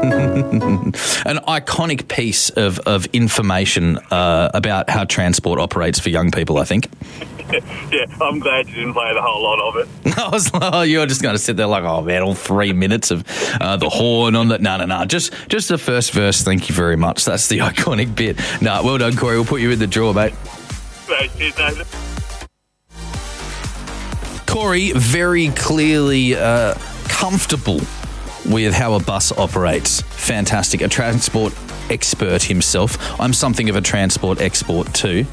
An iconic piece of information about how transport operates for young people, I think. Yeah, I'm glad you didn't play the whole lot of it. I was like, you're just going to sit there like, oh, man, all 3 minutes of the horn on that. No. Just the first verse, thank you very much. That's the iconic bit. No, well done, Corey. We'll put you in the draw, mate. Cheers, Nathan. Corey, very clearly comfortable with how a bus operates. Fantastic. A transport expert himself. I'm something of a transport export too.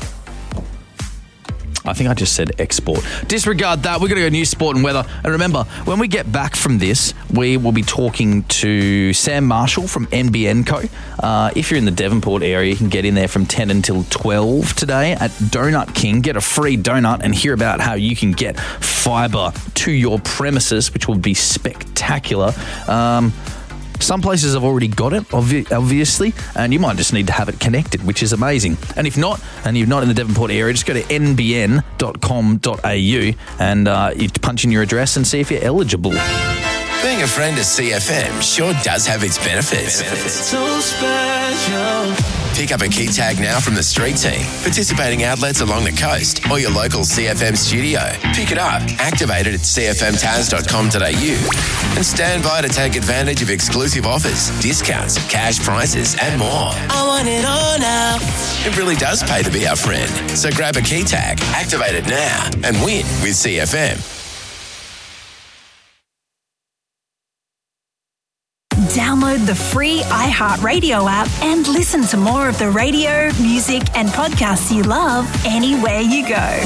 I think I just said export. Disregard that. We're going to go news, sport and weather. And remember, when we get back from this, we will be talking to Sam Marshall from NBN Co. If you're in the Devonport area, you can get in there from 10 until 12 today at Donut King. Get a free donut and hear about how you can get fibre to your premises, which will be spectacular. Some places have already got it, obviously, and you might just need to have it connected, which is amazing. And if not, and you're not in the Devonport area, just go to nbn.com.au and you punch in your address and see if you're eligible. Being a friend of CFM sure does have its benefits. So special. Pick up a key tag now from the street team, participating outlets along the coast, or your local CFM studio. Pick it up, activate it at cfmtaz.com.au, and stand by to take advantage of exclusive offers, discounts, cash prizes, and more. I want it all now. It really does pay to be our friend. So grab a key tag, activate it now, and win with CFM. Download the free iHeartRadio app and listen to more of the radio, music, and podcasts you love anywhere you go.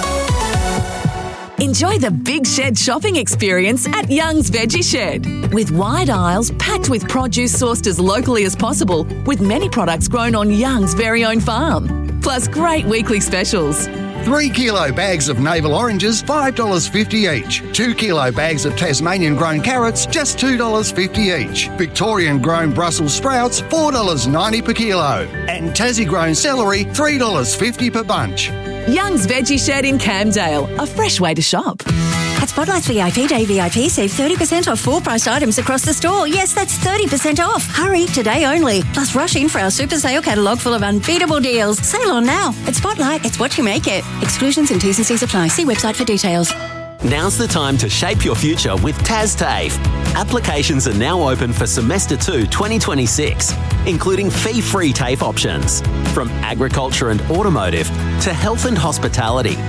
Enjoy the Big Shed shopping experience at Young's Veggie Shed. With wide aisles packed with produce sourced as locally as possible, with many products grown on Young's very own farm. Plus great weekly specials. 3 kilo bags of navel oranges, $5.50 each. 2 kilo bags of Tasmanian grown carrots, just $2.50 each. Victorian grown Brussels sprouts, $4.90 per kilo. And Tassie grown celery, $3.50 per bunch. Young's Veggie Shed in Camdale, a fresh way to shop. At Spotlight's VIP Day VIP, save 30% off full-priced items across the store. Yes, that's 30% off. Hurry, today only. Plus, rush in for our super sale catalogue full of unbeatable deals. Sale on now. At Spotlight, it's what you make it. Exclusions and T's and C's apply. See website for details. Now's the time to shape your future with TASTAFE. Applications are now open for Semester 2 2026, including fee-free TAFE options. From agriculture and automotive to health and hospitality.